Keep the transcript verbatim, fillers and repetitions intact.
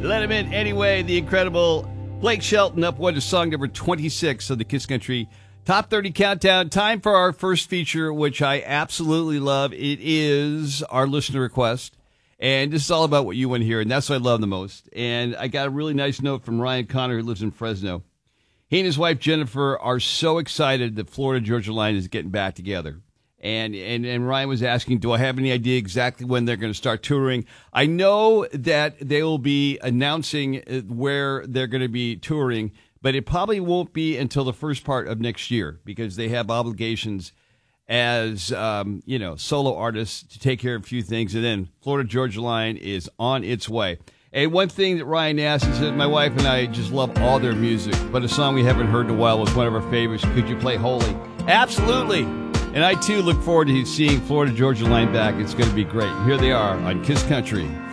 Let him in anyway. The incredible Blake Shelton up one to song number twenty-six of the Kiss Country Top thirty Countdown. Time for our first feature, which I absolutely love. It is our listener request. And this is all about what you want to hear, and that's what I love the most. And I got a really nice note from Ryan Connor, who lives in Fresno. He and his wife, Jennifer, are so excited that Florida Georgia Line is getting back together. And, and and Ryan was asking, do I have any idea exactly when they're going to start touring? I know that they will be announcing where they're going to be touring, but it probably won't be until the first part of next year because they have obligations as, um, you know, solo artists to take care of a few things. And then Florida Georgia Line is on its way. And one thing that Ryan asked, he said, my wife and I just love all their music, but a song we haven't heard in a while was one of our favorites. Could you play Holy? Absolutely. And I, too, look forward to seeing Florida Georgia Line back. It's going to be great. Here they are on Kiss Country.